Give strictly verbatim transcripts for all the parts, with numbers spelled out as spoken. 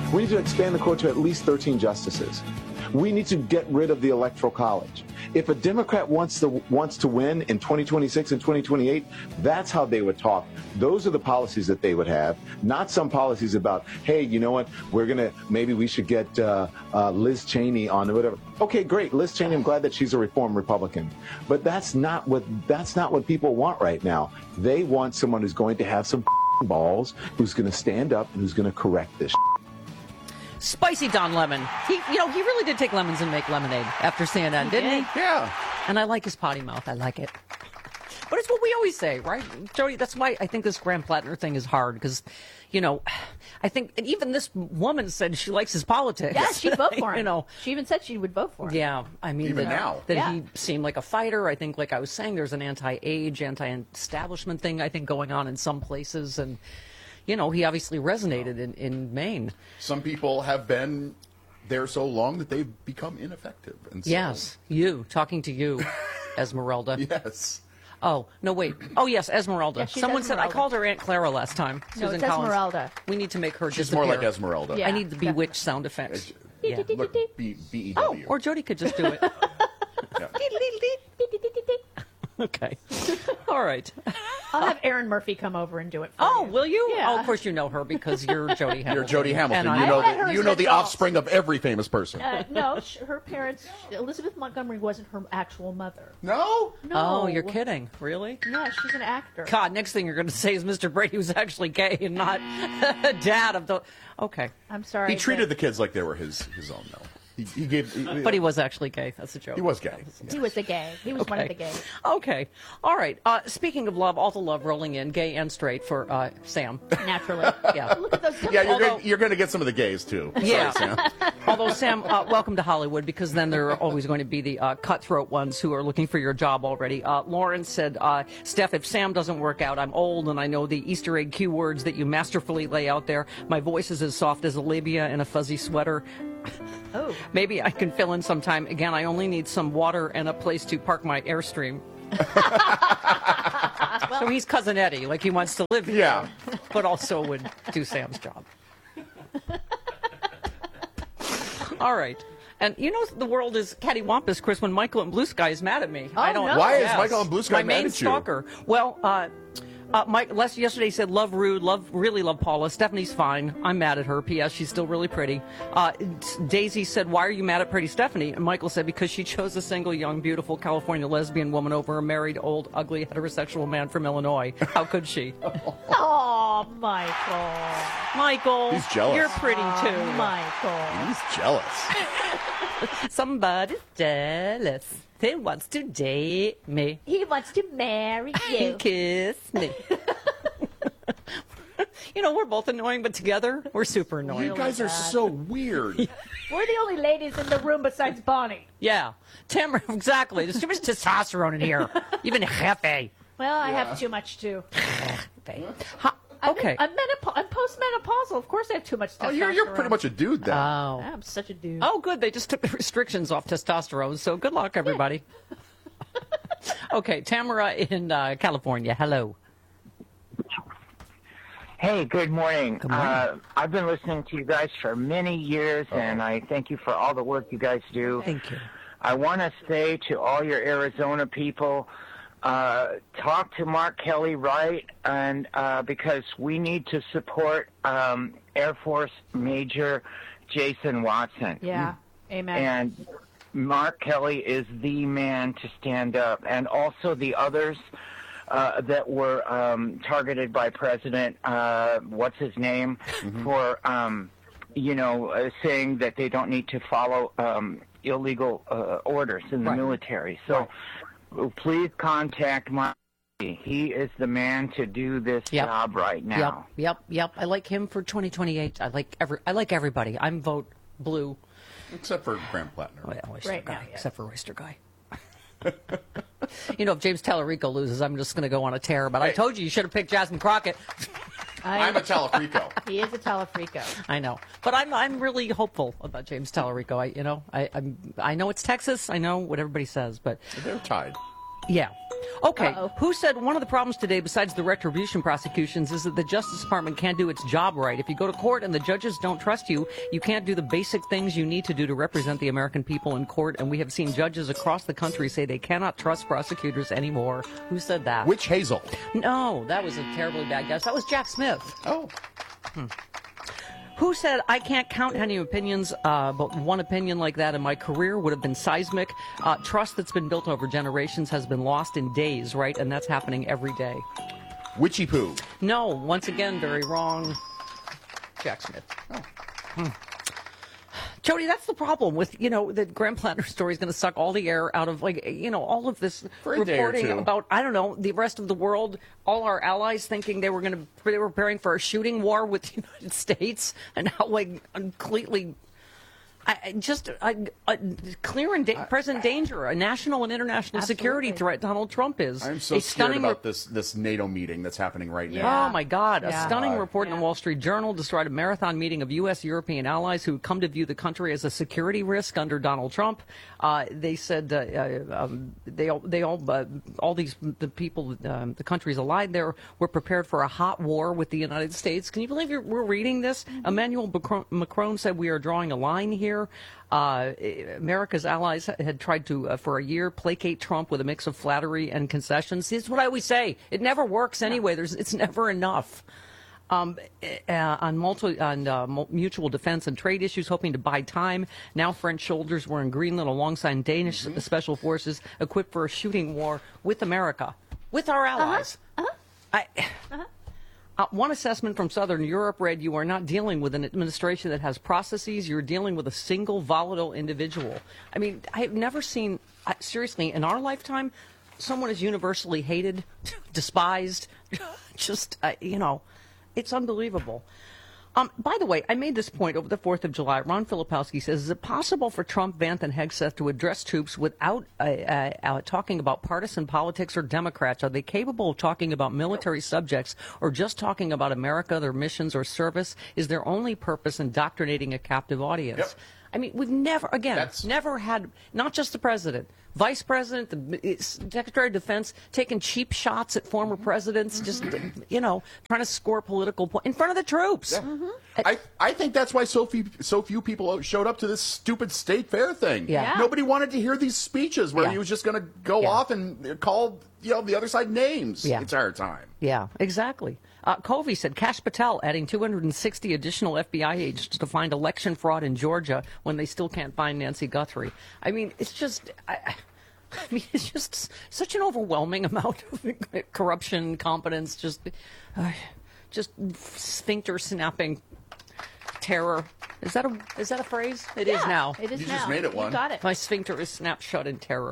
We need to expand the court to at least thirteen justices. We need to get rid of the Electoral College. If a Democrat wants to wants to win in twenty twenty-six and twenty twenty-eight, that's how they would talk. Those are the policies that they would have, not some policies about, hey, you know what, we're going to, maybe we should get uh, uh, Liz Cheney on whatever. Okay, great, Liz Cheney, I'm glad that she's a reform Republican. But that's not what that's not what people want right now. They want someone who's going to have some balls, who's going to stand up and who's going to correct this. Spicy Don Lemon. He, you know, he really did take lemons and make lemonade after C N N, he didn't did. he? Yeah. And I like his potty mouth. I like it. But it's what we always say, right, Jody? That's why I think this Graham Plattner thing is hard because, you know, I think and even this woman said she likes his politics. Yeah, she'd vote for him. You know, she even said she would vote for him. Yeah, I mean, even that, now, that yeah. he seemed like a fighter. I think, like I was saying, there's an anti-age, anti-establishment thing I think going on in some places, and you know, he obviously resonated in in Maine. Some people have been there so long that they've become ineffective. And so, Yes, you talking to you, Esmeralda. Yes. Oh, no, wait. Oh, yes, Esmeralda. Yeah, she's Someone said, I Esmeralda. called her Aunt Clara last time. No, Susan it's Collins. Esmeralda. We need to make her She's disappear. more like Esmeralda. Yeah. I need the bewitched sound effects. Yeah. Look, B E Oh, W. or Jody could just do it. Yeah. Okay. All right. I'll have Erin Murphy come over and do it for Oh, you. will you? Yeah. Oh, of course you know her because you're Jody Hamilton. You're Jody Hamilton. And You I- know I met her the, you as know an the adult. offspring of every famous person. Uh, no, sh- her parents, Elizabeth Montgomery wasn't her actual mother. No? No. Oh, you're kidding. Really? Yeah, she's an actor. God, next thing you're going to say is Mister Brady was actually gay and not a dad of the... Okay. I'm sorry. He treated but the kids like they were his, his own, though. He, he gave. He, But he was actually gay. That's a joke. He was gay. He was a gay. He was one of the gays. Okay. All right. Uh, speaking of love, all the love rolling in, gay and straight for uh, Sam. Naturally. Yeah. Look at those. Yeah, you're Although- going you're going to get some of the gays too. Yeah. Sorry, Sam. Although, Sam, uh, welcome to Hollywood, because then there are always going to be the uh, cutthroat ones who are looking for your job already. Uh, Lauren said, uh, Steph, if Sam doesn't work out, I'm old and I know the Easter egg cue words that you masterfully lay out there. My voice is as soft as a labia in a fuzzy sweater. Oh. Maybe I can fill in sometime. Again, I only need some water and a place to park my Airstream. So he's Cousin Eddie, like he wants to live here, Yeah. but also would do Sam's job. All right. And you know the world is cattywampus, Chris, when Michael and Blue Sky is mad at me. Oh, I don't no. Why is Yes. Michael and Blue Sky My mad main at you? stalker. Well, uh, uh, Mike Les yesterday said, love Rude, love, really love Paula. Stephanie's fine. I'm mad at her. P S. She's still really pretty. Uh, Daisy said, why are you mad at pretty Stephanie? And Michael said, because she chose a single, young, beautiful California lesbian woman over a married, old, ugly, heterosexual man from Illinois. How could she? Oh, Michael. Michael. He's jealous. You're pretty too. Michael. He's jealous. Somebody's jealous. He wants to date me. He wants to marry you. Kiss me. You know, we're both annoying, but together, we're super annoying. You guys are so weird. We're the only ladies in the room besides Bonnie. Yeah. Tamara, exactly. There's too much testosterone in here. Even Jefe. Well, I have too much too. Ha- Okay. I'm, menop- I'm postmenopausal. Of course I have too much testosterone. Oh, you're, you're pretty much a dude then. Oh. I'm such a dude. Oh, good. They just took the restrictions off testosterone, so good luck, everybody. Okay, Tamara in uh, California. Hello. Hey, good morning. Good morning. Uh, I've been listening to you guys for many years, and I thank you for all the work you guys do. Thank you. I want to say to all your Arizona people, uh, talk to Mark Kelly Wright, and uh, because we need to support um, Air Force Major Jason Watson. Yeah. Amen. And Mark Kelly is the man to stand up, and also the others uh, that were um, targeted by President, uh, what's his name, for, um, you know, uh, saying that they don't need to follow um, illegal uh, orders in the Right. military. So please contact Mark. He is the man to do this Yep. job right now. Yep, yep, yep. I like him for twenty twenty-eight. I like every. I like everybody. I'm vote blue. Except for Graham Plattner. Oh, yeah, Oyster Right guy, now, yeah. except for Oyster guy. You know, if James Tallarico loses, I'm just going to go on a tear. But I Hey. told you, you should have picked Jasmine Crockett. I'm a Talafrico. He is a Talafrico. I know, but I'm I'm really hopeful about James Tallarico. I you know I I'm, I know it's Texas. I know what everybody says, but They're tied. yeah. Okay, Uh-oh. who said one of the problems today, besides the retribution prosecutions, is that the Justice Department can't do its job right? If you go to court and the judges don't trust you, you can't do the basic things you need to do to represent the American people in court. And we have seen judges across the country say they cannot trust prosecutors anymore. Who said that? Witch Hazel. No, that was a terribly bad guess. That was Jack Smith. Oh. Hmm. Who said, I can't count any opinions, uh, but one opinion like that in my career would have been seismic. Uh, trust that's been built over generations has been lost in days, right? And that's happening every day. Witchy Poo. No, once again, very wrong. Jack Smith. Oh. Hmm. Jody, that's the problem with, you know, the Graham Planner story is going to suck all the air out of, like, you know, all of this For a day or reporting two. about, I don't know, the rest of the world, all our allies thinking they were going to, they were preparing for a shooting war with the United States, and how, like, completely, I, I just, a, a clear and da- present danger, a national and international security Absolutely. threat Donald Trump is. I'm so a scared stunning about this this NATO meeting that's happening right now. Yeah. Oh, my God. A Yeah. stunning God. report in the Yeah. Wall Street Journal described a marathon meeting of U S European allies who come to view the country as a security risk under Donald Trump. Uh, they said uh, uh, um, they all, they all, uh, all these the people, um, the countries allied there were prepared for a hot war with the United States. Can you believe you're, we're reading this? Mm-hmm. Emmanuel Macron, Macron said we are drawing a line here. Uh, America's allies had tried to, uh, for a year, placate Trump with a mix of flattery and concessions. This is what I always say. It never works anyway. There's, it's never enough. Um, uh, on, multi, on uh, mutual defense and trade issues, hoping to buy time. Now French soldiers were in Greenland alongside Danish Mm-hmm. special forces equipped for a shooting war with America, with our allies. Uh-huh. I, Uh, one assessment from Southern Europe read, you are not dealing with an administration that has processes, you're dealing with a single volatile individual. I mean, I have never seen, uh, seriously, in our lifetime, someone is universally hated, despised, just, uh, you know, it's unbelievable. Um, by the way, I made this point over the fourth of July. Ron Filipowski says, is it possible for Trump, Vance, and Hegseth to address troops without uh, uh, uh, talking about partisan politics or Democrats? Are they capable of talking about military subjects or just talking about America, their missions, or service? Is their only purpose indoctrinating a captive audience? Yep. I mean, we've never, again, That's- never had, not just the president, vice president, the secretary of defense, taking cheap shots at former presidents, just, you know, trying to score political points in front of the troops. Yeah. I, I think that's why so few, so few people showed up to this stupid state fair thing. Yeah. Yeah. Nobody wanted to hear these speeches where Yeah. he was just going to go Yeah. off and call, you know, the other side names Yeah. the entire time. Yeah, exactly. Uh, Covey said Kash Patel adding two hundred sixty additional F B I agents to find election fraud in Georgia when they still can't find Nancy Guthrie. I mean, it's just, I, I mean, it's just such an overwhelming amount of corruption, incompetence, just, uh, just sphincter snapping terror. Is that a is that a phrase? It is Yeah, now. It is You now. just made it one. You got it. My sphincter is snapped shut in terror.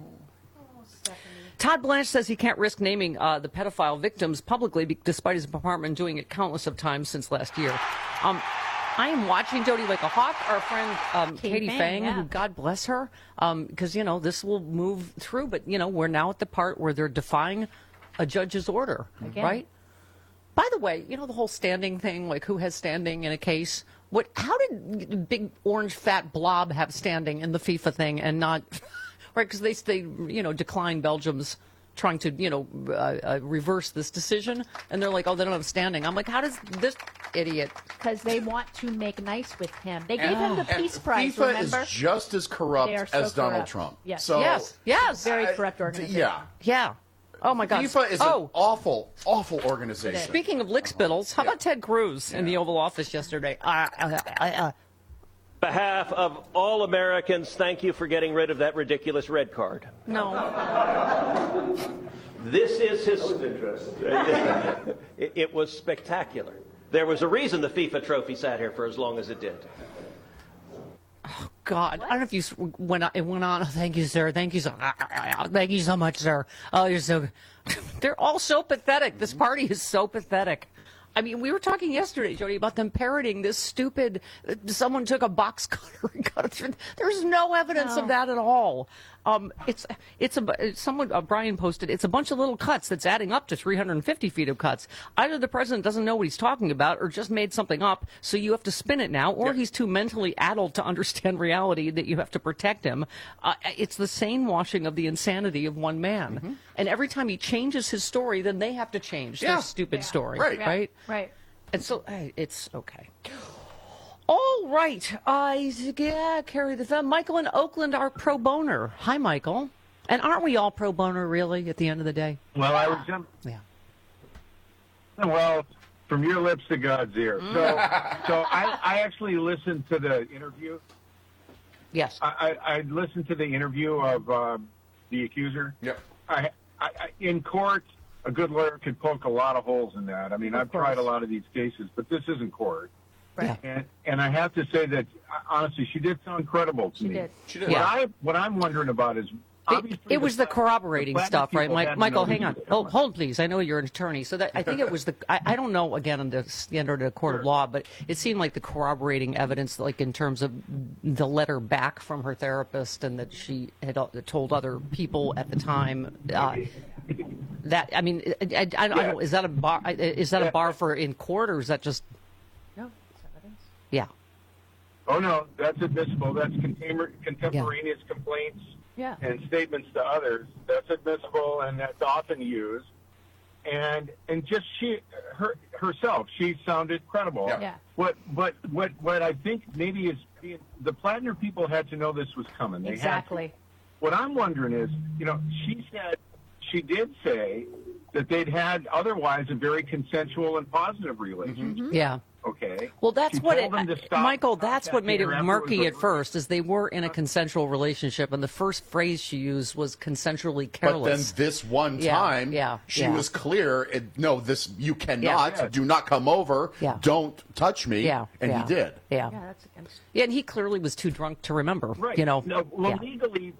Todd Blanche says he can't risk naming uh, the pedophile victims publicly, be- despite his department doing it countless of times since last year. Um, I am watching Jody like a hawk. Our friend um, Katie Katie Fang, Fang, yeah. who God bless her, because you know this will move through. But you know we're now at the part where they're defying a judge's order, Again. right? By the way, you know the whole standing thing, like who has standing in a case. What? How did big orange fat blob have standing in the FIFA thing and not? Right, because they, they, you know, decline Belgium's trying to, you know, uh, uh, reverse this decision, and they're like, oh, they don't have standing. I'm like, how does this idiot? Because they want to make nice with him. They gave And- him the and Peace Prize, FIFA remember? is just as corrupt They are so as Donald corrupt. Trump. Yes. So, Yes, yes, Very I- corrupt organization. Yeah. yeah. Oh my God. FIFA is oh, an awful, awful organization. speaking of lickspittles, how about Ted Cruz in the Oval Office yesterday? Uh, uh, uh, uh, behalf of all Americans, thank you for getting rid of that ridiculous red card. no. This is his. it, it was spectacular. There was a reason the FIFA trophy sat here for as long as it did. God, I don't know if you s- went on, it went on. Oh, thank you, sir. Thank you so. Thank you so much, sir. Oh, you're so. They're all so pathetic. This party is so pathetic. I mean, we were talking yesterday, Jody, about them parroting this stupid, uh, someone took a box cutter and cut it through. There's no evidence No. of that at all. Um, it's, it's a, someone, uh, Brian posted, it's a bunch of little cuts that's adding up to three hundred fifty feet of cuts. Either the president doesn't know what he's talking about or just made something up, so you have to spin it now, or Yeah. he's too mentally addled to understand reality that you have to protect him. Uh, it's the sane washing of the insanity of one man. Mm-hmm. And every time he changes his story, then they have to change Yeah. their stupid story. Right. Yeah, Right? Right. And so uh, it's okay. All right. Uh, yeah, carry the thumb. Michael in Oakland are pro boner. Hi, Michael. And aren't we all pro boner, really, at the end of the day? Well, I was jump- Yeah. well from your lips to God's ear. So, so I, I actually listened to the interview. Yes. I, I, I listened to the interview of um, the accuser. Yep. I, I, I, in court, a good lawyer could poke a lot of holes in that. I mean, Of I've tried a course. lot of these cases, but this isn't court. Yeah. And and I have to say that honestly, she did sound credible to She me. did. She did. What Yeah. I what I'm wondering about is It, obviously it was the Pla- corroborating Platinum stuff, right, people Mike? had to Michael? know Hang this on. was Oh, coming. hold, please. I know you're an attorney, so that I think it was the. I, I don't know again on the standard of the court of law, but it seemed like the corroborating evidence, like in terms of the letter back from her therapist, and that she had uh, told other people at the time. Uh, that I mean, I, I, I don't know. Is that a bar? Is that a bar for in court, or is that just? No, it's evidence. Yeah. Oh no, that's admissible. That's contem- contemporaneous complaints Yeah. and statements to others. That's admissible, and that's often used. And and just she her herself, she sounded credible. Yeah. Yeah. What but what what I think maybe is being, the Plattner people had to know this was coming. They had to. Exactly. What I'm wondering is, you know, she said she did say that they'd had otherwise a very consensual and positive relationship. Yeah. Okay. Well, that's She what told it, them to stop Michael, that's what made it contacting her murky at afterwards. first, is they were in a consensual relationship, and the first phrase she used was consensually But then careless. this one Yeah, time, yeah, she yeah. was clear. It, no, this you cannot. Yeah. Do not come over. Yeah. Don't touch me. yeah. And yeah, he did. Yeah. Yeah, that's against. Yeah, and he clearly was too drunk to remember. Right. You know. No, well, yeah. legally,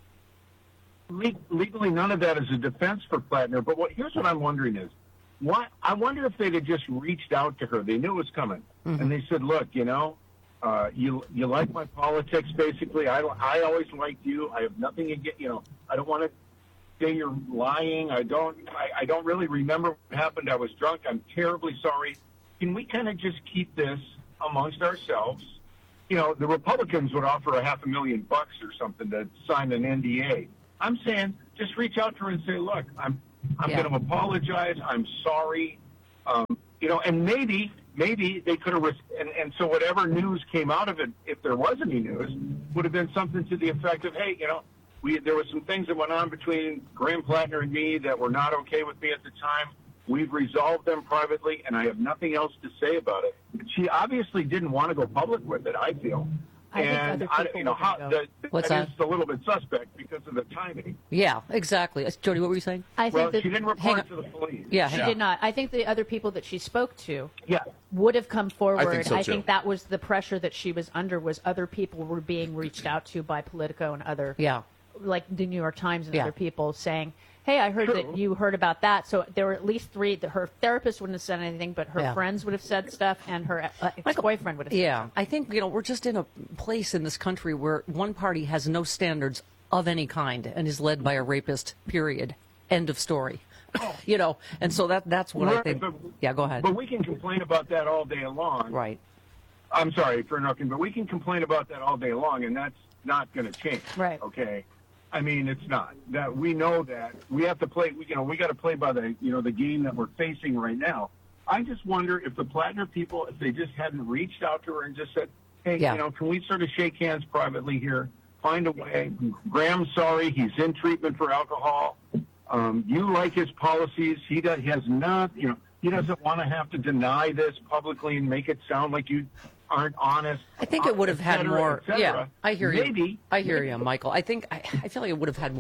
le- legally, none of that is a defense for Plattner. But what here's what I'm wondering is, what I wonder if they'd have just reached out to her. They knew it was coming, Mm-hmm. and they said, "Look, you know, uh, you you like my politics, basically. I I always liked you. I have nothing against you know. I don't want to say you're lying. I don't. I, I don't really remember what happened. I was drunk. I'm terribly sorry. Can we kind of just keep this amongst ourselves?" You know, the Republicans would offer a half a million bucks or something to sign an N D A. I'm saying just reach out to her and say, look, I'm I'm Yeah. going to apologize. I'm sorry. Um, you know, and maybe maybe they could have, res- and, and so whatever news came out of it, if there was any news, would have been something to the effect of, hey, you know, we there were some things that went on between Graham Plattner and me that were not okay with me at the time. We've resolved them privately, and I have nothing else to say about it. She obviously didn't want to go public with it, I feel. I think and other I, people you know, would how, go. the, What's that that? is a little bit suspect because of the timing. Yeah, exactly. Uh, Jody, what were you saying? I think Well, that she didn't hang report on. to the police. Yeah. she hang did on. not. I think the other people that she spoke to Yeah. would have come forward. so, too. that was the pressure that she was under. Was other people were being reached out to by Politico and other, Yeah. like the New York Times and Yeah. other people saying, "Hey, I heard True. that you heard about that." So there were at least three. That her therapist wouldn't have said anything, but her Yeah. friends would have said stuff, and her uh, ex-boyfriend would have. Yeah, said I think, you know, we're just in a place in this country where one party has no standards of any kind and is led by a rapist, period. End of story. You know, and so that that's what I Right, think. but- Yeah, go ahead. But we can complain about that all day long. Right. I'm sorry for interrupting, but we can complain about that all day long, and that's not going to change. Right. Okay. I mean, it's not. That we know that we have to play. You know, we got to play by the you know the game that we're facing right now. I just wonder if the Plattner people, if they just hadn't reached out to her and just said, "Hey, Yeah. you know, can we sort of shake hands privately here? Find a way." Graham's sorry. He's in treatment for alcohol. Um, you like his policies. He does. He has not. You know, he doesn't want to have to deny this publicly and make it sound like you aren't honest. I think it would have et had cetera, more. et cetera. Yeah, I hear you. Maybe I hear you, Michael. I think I, I feel like it would have had more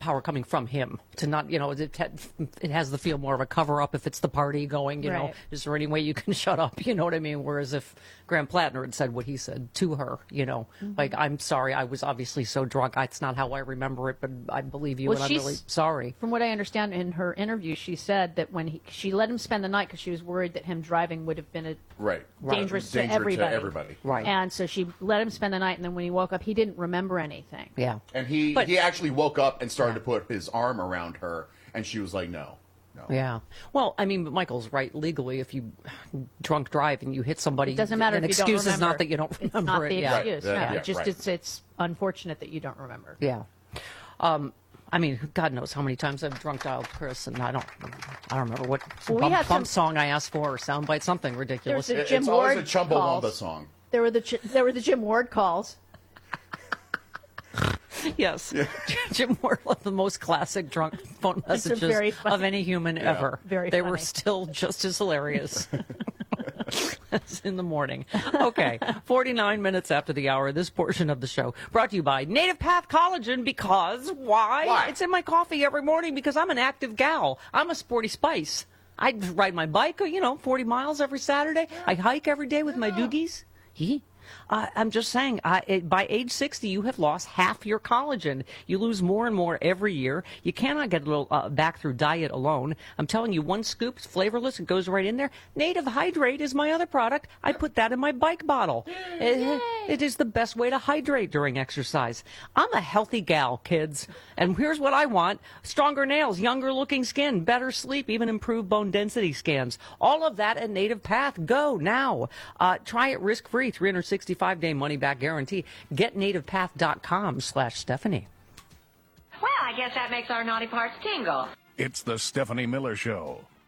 power coming from him to not, you know, it, it has the feel more of a cover-up if it's the party going, you Right. know, is there any way you can shut up, you know what I mean? Whereas if Graham Plattner had said what he said to her, you know, Mm-hmm. like, I'm sorry, I was obviously so drunk, it's not how I remember it, but I believe you, Well, and I'm she's- really sorry. From what I understand in her interview, she said that when he, she let him spend the night because she was worried that him driving would have been a, Right. dangerous to Danger everybody. to everybody. Right. And so she let him spend the night, and then when he woke up, he didn't remember anything. Yeah. And he, But- he actually woke up and started to put his arm around her, and she was like, no. No. Yeah. Well, I mean, but Michael's right. Legally, if you drunk drive and you hit somebody, It doesn't matter an if you don't excuse remember. is not that you don't It's remember not it. the yeah. excuse. Right. No, Yeah, it just right. it's it's unfortunate that you don't remember. Yeah. Um, I mean, God knows how many times I've drunk dialed Chris, and I don't, I don't remember what Well, we bump, had bump some- song I asked for or soundbite, something ridiculous. There's a It- Jim it's always a Ward Chumbawamba calls. song. There were the Ch- there were the Jim Ward calls. Yes. Jim Ward left the most classic drunk phone It's a messages very funny- of any human ever. Very they were funny. still just as hilarious. As in the morning. Okay, forty-nine minutes after the hour, this portion of the show brought to you by Native Path Collagen, because why? Why? It's in my coffee every morning because I'm an active gal. I'm a sporty spice. I ride my bike, you know, forty miles every Saturday. I hike every day with my doogies. Hee. Uh, I'm just saying, uh, it, by age sixty, you have lost half your collagen. You lose more and more every year. You cannot get a little uh, back through diet alone. I'm telling you, one scoop, it's flavorless, it goes right in there. Native Hydrate is my other product. I put that in my bike bottle. It, it is the best way to hydrate during exercise. I'm a healthy gal, kids. And here's what I want. Stronger nails, younger looking skin, better sleep, even improved bone density scans. All of that at Native Path. Go now. Uh, try it risk-free, three hundred sixty-five day money-back guarantee. Get nativepath dot com slash Stephanie. Well, I guess that makes our naughty parts tingle. It's the Stephanie Miller Show.